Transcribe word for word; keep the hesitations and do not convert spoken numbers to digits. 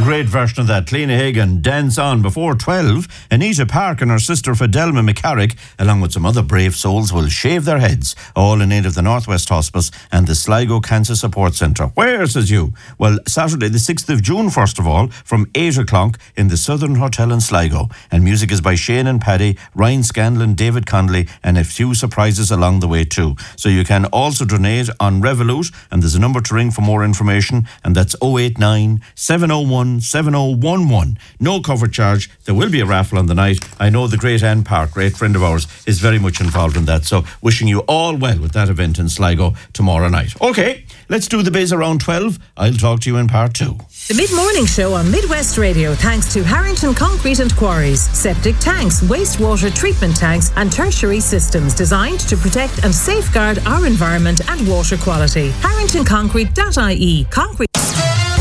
Great version of that. Cleena Hagan, Dance On. Before twelve, Anita Park and her sister Fidelma McCarrick, along with some other brave souls, will shave their heads, all in aid of the Northwest Hospice and the Sligo Cancer Support Centre. Where, says you? Well, Saturday the sixth of June, first of all, from eight o'clock in the Southern Hotel in Sligo. And music is by Shane and Paddy, Ryan Scanlon, David Connolly, and a few surprises along the way too. So you can also donate on Revolut, and there's a number to ring for more information, and that's oh eight nine, seven oh one, seven oh one one. No cover charge. There will be a raffle on the night. I know the great Anne Park, great friend of ours, is very much involved in that. So wishing you all well with that event in Sligo tomorrow night. Okay, let's do the biz around twelve. I'll talk to you in part two. The Mid-Morning Show on Midwest Radio, thanks to Harrington Concrete and Quarries. Septic tanks, wastewater treatment tanks and tertiary systems designed to protect and safeguard our environment and water quality. harrington concrete dot I E. Concrete